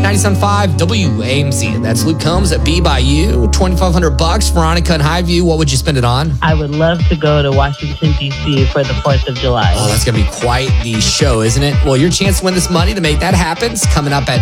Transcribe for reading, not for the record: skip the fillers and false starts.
97.5 WAMC. That's Luke Combs at Be By You. $2,500. Veronica in Highview. What would you spend it on? I would love to go to Washington, D.C. for the 4th of July. Oh, that's going to be quite the show, isn't it? Well, your chance to win this money to make that happen is coming up at